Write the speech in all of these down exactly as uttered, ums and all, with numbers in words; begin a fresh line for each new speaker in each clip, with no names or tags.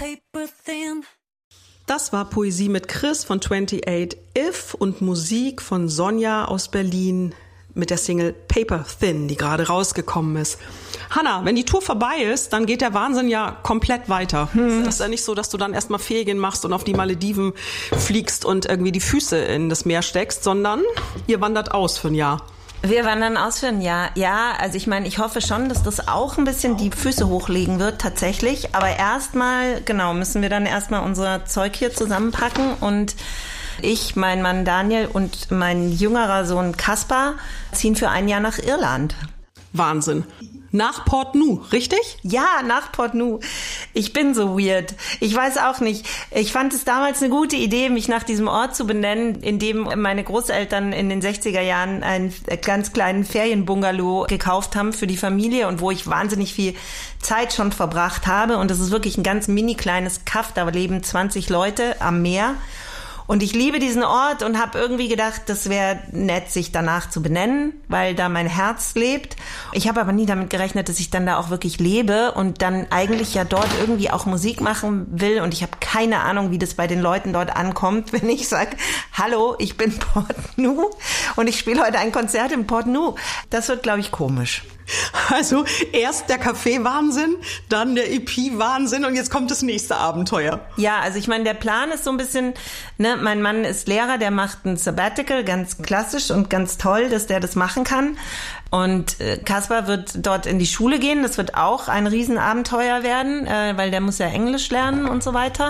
paper thin.
Das war Poesie mit Chris von achtundachtzig If und Musik von Sonja aus Berlin mit der Single Paper Thin, die gerade rausgekommen ist. Hanna, wenn die Tour vorbei ist, dann geht der Wahnsinn ja komplett weiter. Hm. Das ist ja nicht so, dass du dann erstmal Ferien machst und auf die Malediven fliegst und irgendwie die Füße in das Meer steckst, sondern ihr wandert aus für ein Jahr.
Wir wandern aus für ein Jahr. Ja, also ich meine, ich hoffe schon, dass das auch ein bisschen die Füße hochlegen wird, tatsächlich. Aber erstmal, genau, müssen wir dann erstmal unser Zeug hier zusammenpacken. Und ich, mein Mann Daniel und mein jüngerer Sohn Kaspar ziehen für ein Jahr nach Irland.
Wahnsinn. Nach Port Nou, richtig?
Ja, nach Port Nou. Ich bin so weird. Ich weiß auch nicht. Ich fand es damals eine gute Idee, mich nach diesem Ort zu benennen, in dem meine Großeltern in den sechziger Jahren einen ganz kleinen Ferienbungalow gekauft haben für die Familie und wo ich wahnsinnig viel Zeit schon verbracht habe. Und das ist wirklich ein ganz mini kleines Kaff. Da leben zwanzig Leute am Meer. Und ich liebe diesen Ort und habe irgendwie gedacht, das wäre nett, sich danach zu benennen, weil da mein Herz lebt. Ich habe aber nie damit gerechnet, dass ich dann da auch wirklich lebe und dann eigentlich ja dort irgendwie auch Musik machen will. Und ich habe keine Ahnung, wie das bei den Leuten dort ankommt, wenn ich sage, hallo, ich bin Port Nou und ich spiele heute ein Konzert in Port Nou. Das wird, glaube ich, komisch.
Also erst der Kaffee-Wahnsinn, dann der E P-Wahnsinn und jetzt kommt das nächste Abenteuer.
Ja, also ich meine, der Plan ist so ein bisschen, ne, mein Mann ist Lehrer, der macht ein Sabbatical, ganz klassisch und ganz toll, dass der das machen kann. Und äh, Kaspar wird dort in die Schule gehen, das wird auch ein Riesenabenteuer werden, äh, weil der muss ja Englisch lernen und so weiter.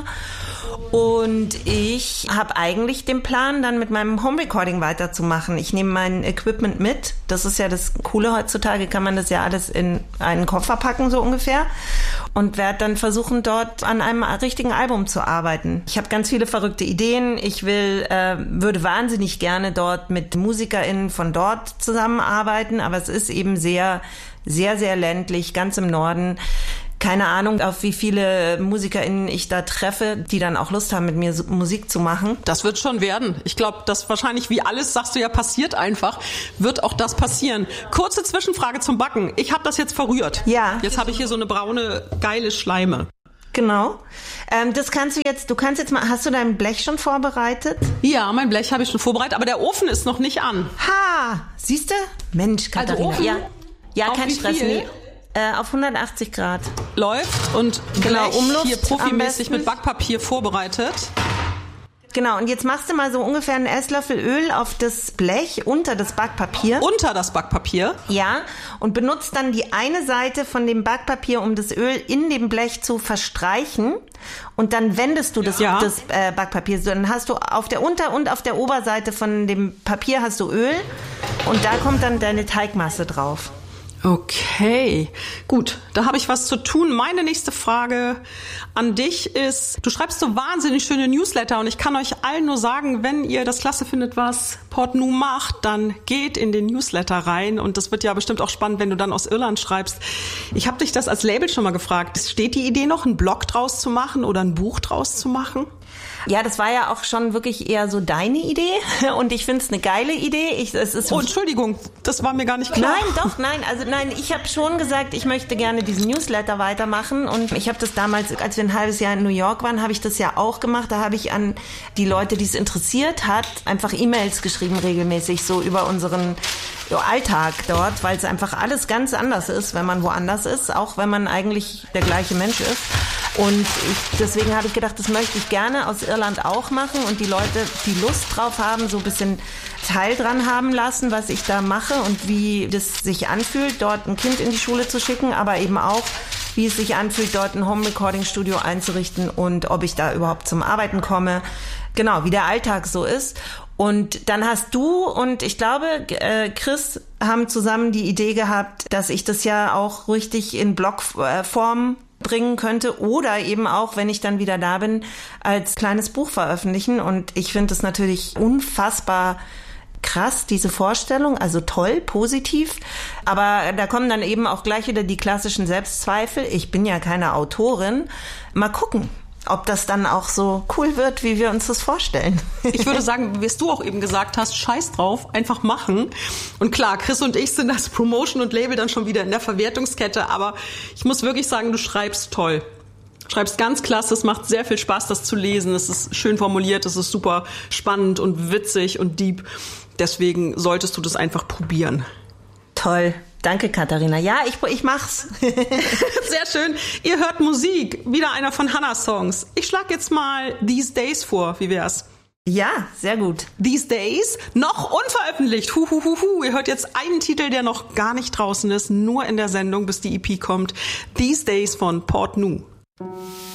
Und ich habe eigentlich den Plan, dann mit meinem Home-Recording weiterzumachen. Ich nehme mein Equipment mit. Das ist ja das Coole heutzutage, kann man das ja alles in einen Koffer packen, so ungefähr. Und werde dann versuchen, dort an einem richtigen Album zu arbeiten. Ich habe ganz viele verrückte Ideen. Ich will, äh, würde wahnsinnig gerne dort mit MusikerInnen von dort zusammenarbeiten. Aber es ist eben sehr, sehr, sehr ländlich, ganz im Norden. Keine Ahnung, auf wie viele MusikerInnen ich da treffe, die dann auch Lust haben, mit mir Musik zu machen.
Das wird schon werden. Ich glaube, das wahrscheinlich wie alles, sagst du ja, passiert einfach, wird auch das passieren. Kurze Zwischenfrage zum Backen. Ich habe das jetzt verrührt.
Ja.
Jetzt habe ich hier so eine braune, geile Schleime.
Genau. Ähm, das kannst du jetzt, du kannst jetzt mal, hast du dein Blech schon vorbereitet?
Ja, mein Blech habe ich schon vorbereitet, aber der Ofen ist noch nicht an.
Ha, siehst du? Mensch, Katharina.
Also Ofen?
Ja, ja, kein
wie
Stress.
viel?
Nee. Äh, auf hundertachtzig Grad.
Läuft und
Genau,
Blech
Umluft
hier
am
profimäßig
besten.
mit Backpapier vorbereitet.
Genau, und jetzt machst du mal so ungefähr einen Esslöffel Öl auf das Blech unter das Backpapier.
Unter das Backpapier?
Ja, und benutzt dann die eine Seite von dem Backpapier, um das Öl in dem Blech zu verstreichen. Und dann wendest du das,
Ja.
das äh, Backpapier. So, dann hast du auf der Unter- und auf der Oberseite von dem Papier hast du Öl. Und da kommt dann deine Teigmasse drauf.
Okay, gut, da habe ich was zu tun. Meine nächste Frage an dich ist, du schreibst so wahnsinnig schöne Newsletter und ich kann euch allen nur sagen, wenn ihr das klasse findet, was Port Nou macht, dann geht in den Newsletter rein und das wird ja bestimmt auch spannend, wenn du dann aus Irland schreibst. Ich habe dich das als Label schon mal gefragt. Steht die Idee noch, einen Blog draus zu machen oder ein Buch draus zu machen?
Ja, das war ja auch schon wirklich eher so deine Idee und ich finde es eine geile Idee. Ich, es ist
Oh, Entschuldigung, das war mir gar nicht klar.
Nein, doch, nein. Also nein, ich habe schon gesagt, ich möchte gerne diesen Newsletter weitermachen und ich habe das damals, als wir ein halbes Jahr in New York waren, habe ich das ja auch gemacht. Da habe ich an die Leute, die es interessiert hat, einfach E-Mails geschrieben regelmäßig, so über unseren Alltag dort, weil es einfach alles ganz anders ist, wenn man woanders ist, auch wenn man eigentlich der gleiche Mensch ist. Und ich, deswegen habe ich gedacht, das möchte ich gerne aus Irland auch machen und die Leute, die Lust drauf haben, so ein bisschen Teil dran haben lassen, was ich da mache und wie das sich anfühlt, dort ein Kind in die Schule zu schicken, aber eben auch, wie es sich anfühlt, dort ein Home-Recording-Studio einzurichten und ob ich da überhaupt zum Arbeiten komme. Genau, wie der Alltag so ist. Und dann hast du und ich glaube, äh, Chris haben zusammen die Idee gehabt, dass ich das ja auch richtig in Blogform bringen könnte oder eben auch, wenn ich dann wieder da bin, als kleines Buch veröffentlichen. Und ich finde es natürlich unfassbar krass, diese Vorstellung, also toll, positiv. Aber da kommen dann eben auch gleich wieder die klassischen Selbstzweifel. Ich bin ja keine Autorin. Mal gucken, ob das dann auch so cool wird, wie wir uns das vorstellen.
Ich würde sagen, wie du auch eben gesagt hast, scheiß drauf, einfach machen. Und klar, Chris und ich sind als Promotion und Label dann schon wieder in der Verwertungskette, aber ich muss wirklich sagen, du schreibst toll. Schreibst ganz klasse, es macht sehr viel Spaß, das zu lesen. Es ist schön formuliert, es ist super spannend und witzig und deep. Deswegen solltest du das einfach probieren.
Toll. Danke, Katharina. Ja, ich, ich mach's.
Sehr schön. Ihr hört Musik. Wieder einer von Hannahs Songs. Ich schlag jetzt mal These Days vor. Wie wär's?
Ja, sehr gut.
These Days, noch unveröffentlicht. Hu, hu, hu, hu. Ihr hört jetzt einen Titel, der noch gar nicht draußen ist, nur in der Sendung, bis die E P kommt. These Days von Port Nou.